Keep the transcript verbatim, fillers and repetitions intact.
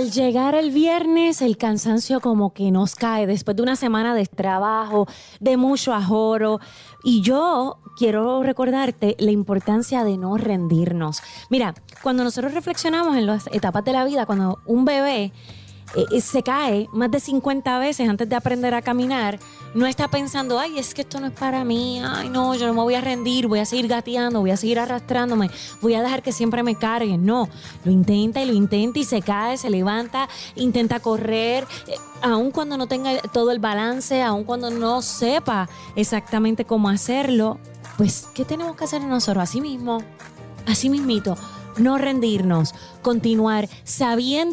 al llegar el viernes, el cansancio como que nos cae después de una semana de trabajo, de mucho ajoro. Y yo quiero recordarte la importancia de no rendirnos. Mira, cuando nosotros reflexionamos en las etapas de la vida, cuando un bebé eh, se cae más de cincuenta veces antes de aprender a caminar, no está pensando, ay, es que esto no es para mí, ay, no, yo no me voy a rendir, voy a seguir gateando, voy a seguir arrastrándome, voy a dejar que siempre me carguen. No, lo intenta y lo intenta y se cae, se levanta, intenta correr, eh, aun cuando no tenga todo el balance, aun cuando no sepa exactamente cómo hacerlo. Pues, ¿qué tenemos que hacer nosotros? Así mismo, así mismito, no rendirnos, continuar sabiendo